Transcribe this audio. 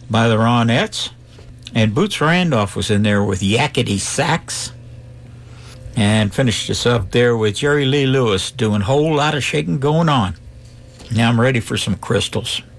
by the Ronettes. And Boots Randolph was in there with Yakety Sax. And finished us up there with Jerry Lee Lewis doing Whole Lot of Shaking Going On. Now I'm ready for some Crystals.